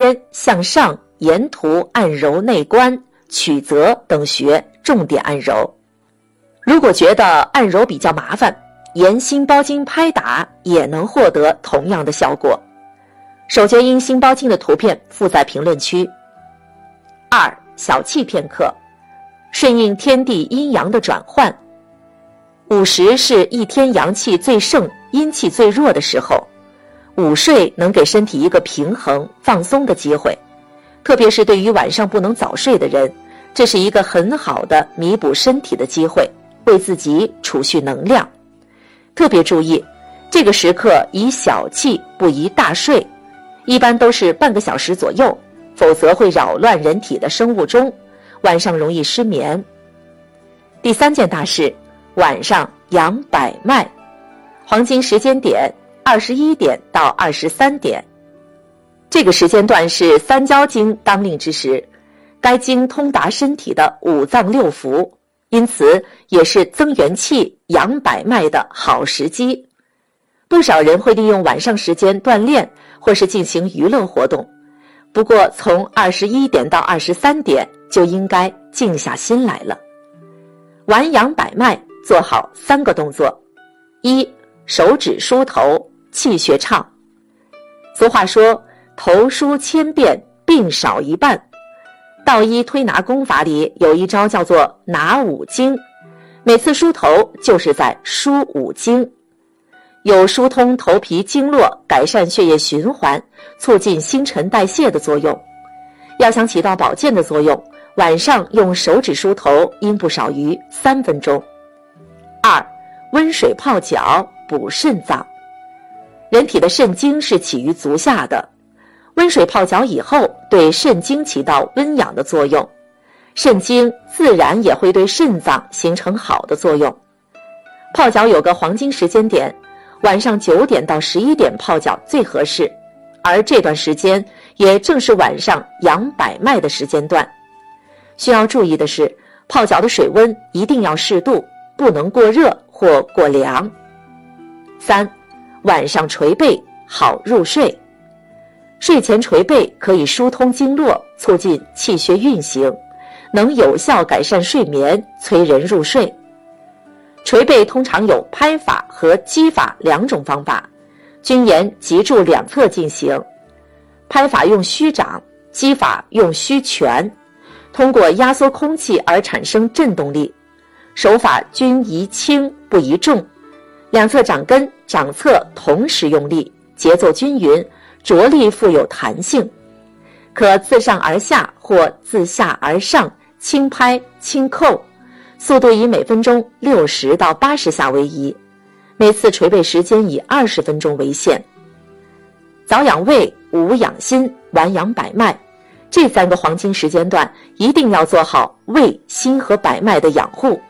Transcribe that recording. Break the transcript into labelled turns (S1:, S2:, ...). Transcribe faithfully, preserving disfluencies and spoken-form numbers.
S1: 间向上沿途按揉内关、曲泽等穴重点按揉。如果觉得按揉比较麻烦，沿心包经拍打也能获得同样的效果。手厥阴心包经的图片附在评论区。二、小憩片刻，顺应天地阴阳的转换。午时是一天阳气最盛、阴气最弱的时候，午睡能给身体一个平衡、放松的机会，特别是对于晚上不能早睡的人，这是一个很好的弥补身体的机会，为自己储蓄能量。特别注意，这个时刻宜小憩，不宜大睡，一般都是半个小时左右，否则会扰乱人体的生物钟，晚上容易失眠。第三件大事，晚上养百脉，黄金时间点二十一点到二十三点。这个时间段是三焦经当令之时，该经通达身体的五脏六腑，因此也是增元气、养百脉的好时机。不少人会利用晚上时间锻炼或是进行娱乐活动，不过从二十一点到二十三点就应该静下心来了。玩养百脉做好三个动作：一、手指梳头，气血畅。俗话说，头梳千遍，病少一半。道医推拿功法里有一招叫做拿五经，每次梳头就是在梳五经，有疏通头皮经络、改善血液循环、促进新陈代谢的作用。要想起到保健的作用，晚上用手指梳头应不少于三分钟。二、温水泡脚，补肾脏。人体的肾经是起于足下的，温水泡脚以后，对肾经起到温养的作用，肾经自然也会对肾脏形成好的作用。泡脚有个黄金时间点，晚上九点到十一点泡脚最合适，而这段时间也正是晚上养百脉的时间段。需要注意的是，泡脚的水温一定要适度，不能过热或过凉。三、晚上捶背，好入睡。睡前捶背可以疏通经络，促进气血运行，能有效改善睡眠，催人入睡。捶背通常有拍法和击法两种方法，均沿脊柱两侧进行。拍法用虚掌，击法用虚拳，通过压缩空气而产生振动力。手法均宜轻不宜重，两侧掌根、掌侧同时用力，节奏均匀，着力富有弹性，可自上而下或自下而上，轻拍轻扣，速度以每分钟六十到八十下为宜，每次捶背时间以二十分钟为限。早养胃，午养心，晚养百脉，这三个黄金时间段一定要做好胃、心和百脉的养护。